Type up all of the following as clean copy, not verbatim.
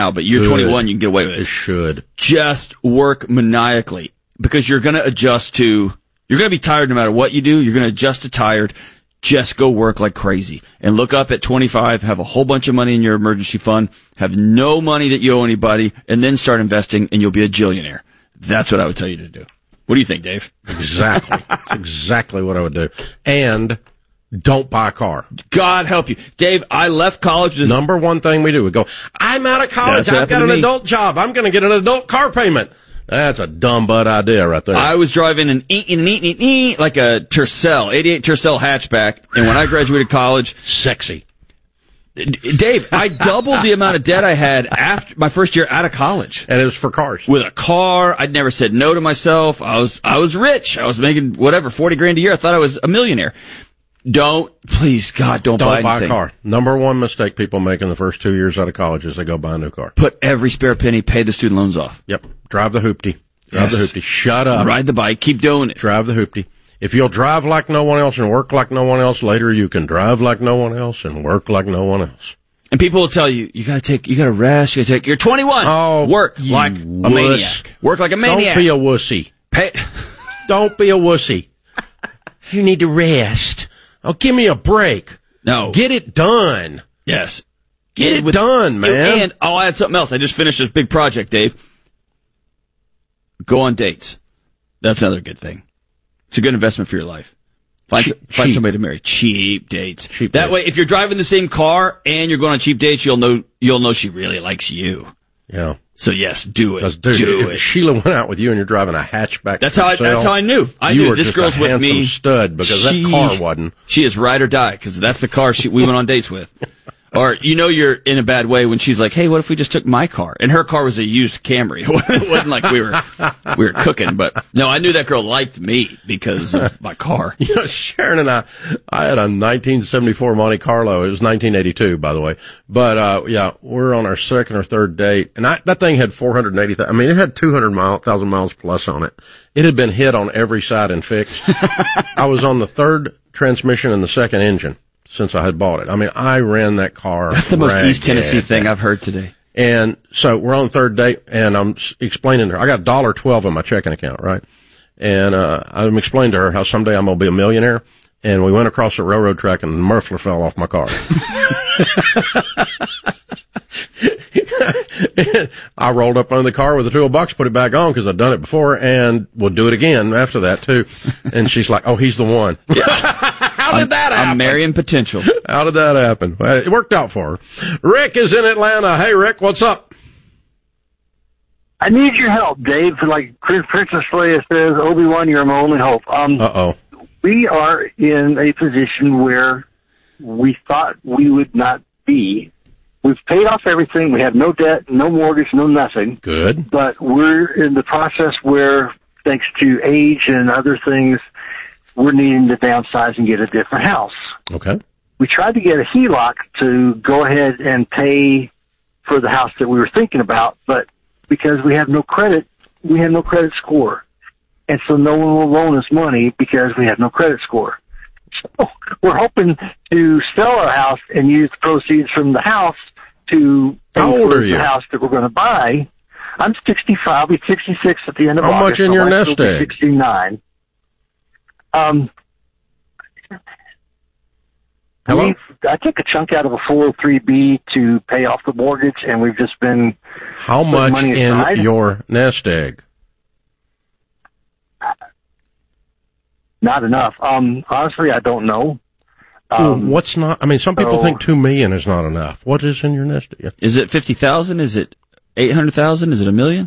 now, but you're 21, you can get away with it. It should. Just work maniacally, because you're going to adjust to, you're going to be tired no matter what you do. You're going to adjust to tired. Just go work like crazy and look up at 25, have a whole bunch of money in your emergency fund, have no money that you owe anybody, and then start investing, and you'll be a jillionaire. That's what I would tell you to do. What do you think, Dave? Exactly. That's exactly what I would do. And don't buy a car. God help you. Dave, I left college. Number one thing we do, we go, I'm out of college. I've got an adult job. I'm going to get an adult car payment. That's a dumb butt idea right there. I was driving like a Tercel, 88 Tercel hatchback, and when I graduated college, sexy. Dave, I doubled the amount of debt I had after my first year out of college. And it was for cars. With a car, I'd never said no to myself. I was rich. I was making whatever, 40 grand a year. I thought I was a millionaire. Please, God, don't buy anything. A car. Number one mistake people make in the first 2 years out of college is they go buy a new car. Put every spare penny, pay the student loans off. Yep. Drive the hoopty. Drive the hoopty. Shut up. Ride the bike. Keep doing it. Drive the hoopty. If you'll drive like no one else and work like no one else, later you can drive like no one else and work like no one else. And people will tell you, you gotta rest, you're 21. Oh, work like a maniac. Work like a maniac. Don't be a wussy. Don't be a wussy. You need to rest. Oh, give me a break. No. Get it done. Yes. Get it done, man. And I'll add something else. I just finished this big project, Dave. Go on dates. That's another good thing. It's a good investment for your life. Find somebody to marry. Cheap dates. That way, if you're driving the same car and you're going on cheap dates, you'll know she really likes you. Yeah. So yes, do it. Do it. Sheila went out with you and you're driving a hatchback. That's how I knew. I knew this girl's with me. You were just a handsome stud because that car wasn't. She is ride or die because that's the car we went on dates with. Or, you're in a bad way when she's like, hey, what if we just took my car? And her car was a used Camry. It wasn't like we were cooking, but no, I knew that girl liked me because of my car. Sharon and I had a 1974 Monte Carlo. It was 1982, by the way. But, we're on our second or third date and that thing had 480,000. I mean, it had 200,000 miles plus on it. It had been hit on every side and fixed. I was on the third transmission and the second engine since I had bought it. I mean, I ran that car. That's the most East Tennessee thing I've heard today. And so we're on the third date, and I'm explaining to her, I got $1.12 in my checking account, right? And I'm explaining to her how someday I'm going to be a millionaire. And we went across the railroad track, and the muffler fell off my car. I rolled up under the car with the toolbox, put it back on because I'd done it before, and we'll do it again after that, too. And she's like, oh, he's the one. How did that happen? I'm marrying potential. How did that happen? Well, it worked out for her. Rick is in Atlanta. Hey, Rick, what's up? I need your help, Dave. Like Princess Leia says, Obi-Wan, you're my only hope. Uh-oh. We are in a position where we thought we would not be. We've paid off everything. We have no debt, no mortgage, no nothing. Good. But we're in the process where, thanks to age and other things, we're needing to downsize and get a different house. Okay. We tried to get a HELOC to go ahead and pay for the house that we were thinking about, but because we have no credit score. And so no one will loan us money because we have no credit score. So we're hoping to sell our house and use the proceeds from the house to pay for the house that we're going to buy. I'm 65. I'll be 66 at the end of August. How much in your nest egg? 69. Hello? I took a chunk out of a 403B to pay off the mortgage, and we've just been... How much in your nest egg? Not enough. Honestly, I don't know. What's not? I mean, some people think $2 million is not enough. What is in your nest egg? Is it 50,000? Is it 800,000? Is it $1 million?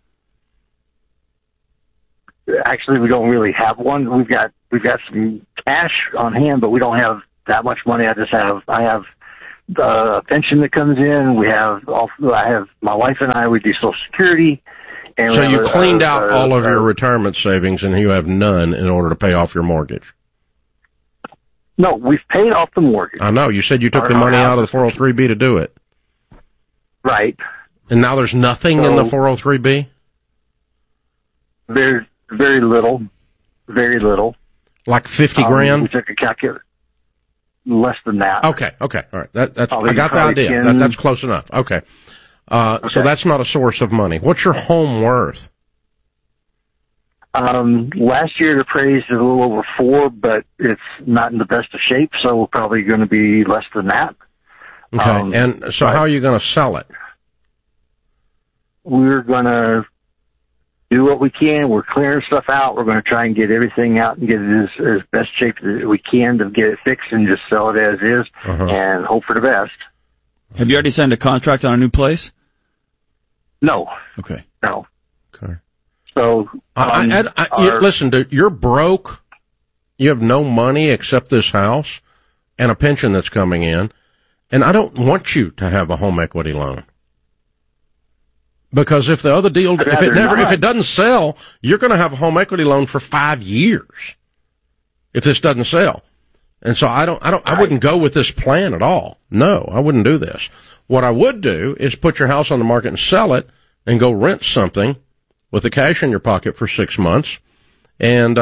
Actually, we don't really have one. We've got some cash on hand, but we don't have that much money. I have the pension that comes in. I have my wife and I. We do Social Security. And so you cleaned out all of your retirement savings, and you have none in order to pay off your mortgage. No, we've paid off the mortgage. I know. You said you took the money out of the 403B to do it. Right. And now there's nothing in the 403B? There's very little. Very little. Like 50 grand? We took a calculator. Less than that. Okay. All right. I got the idea. That's close enough. Okay. Okay. So that's not a source of money. What's your home worth? Last year it appraised at a little over 4, but it's not in the best of shape, so we're probably going to be less than that. Okay. And so how are you going to sell it? We're going to do what we can. We're clearing stuff out. We're going to try and get everything out and get it as best shape as we can to get it fixed and just sell it as is and hope for the best. Have you already signed a contract on a new place? No. Okay. No. Okay. So, listen, dude, you're broke. You have no money except this house and a pension that's coming in. And I don't want you to have a home equity loan. Because if the other deal, if it doesn't sell, you're going to have a home equity loan for 5 years. If this doesn't sell. And so I wouldn't go with this plan at all. No, I wouldn't do this. What I would do is put your house on the market and sell it and go rent something with the cash in your pocket for 6 months, and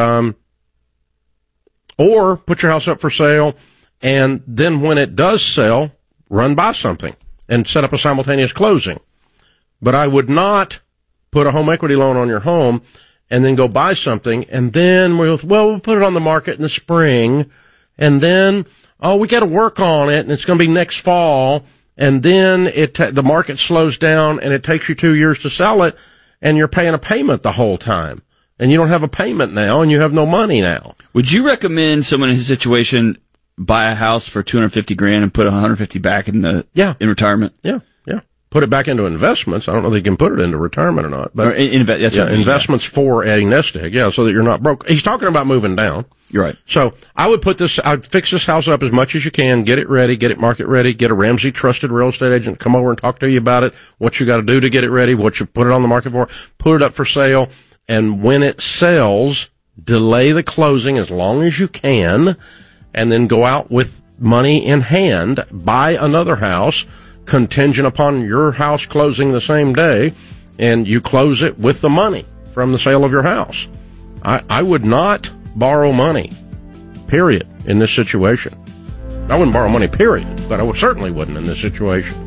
or put your house up for sale, and then when it does sell, run by something and set up a simultaneous closing. But I would not put a home equity loan on your home and then go buy something, and then we'll put it on the market in the spring, and then we got to work on it, and it's going to be next fall, and then the market slows down, and it takes you 2 years to sell it. And you're paying a payment the whole time. And you don't have a payment now, and you have no money now. Would you recommend someone in his situation buy a house for $250,000 and put $150 back in in retirement? Yeah. Put it back into investments. I don't know if you can put it into retirement or not. But investments for a nest egg, so that you're not broke. He's talking about moving down. You're right. So I'd fix this house up as much as you can, get it ready, get it market ready, get a Ramsey trusted real estate agent to come over and talk to you about it, what you got to do to get it ready, what you put it on the market for, put it up for sale, and when it sells, delay the closing as long as you can, and then go out with money in hand, buy another house, contingent upon your house closing the same day, and you close it with the money from the sale of your house. I would not borrow money, period, in this situation. I wouldn't borrow money, period, but I certainly wouldn't in this situation.